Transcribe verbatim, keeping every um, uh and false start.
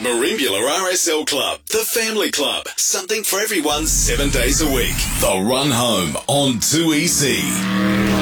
Marimbula R S L Club, the family club. Something for everyone seven days a week. The Run Home on two E C.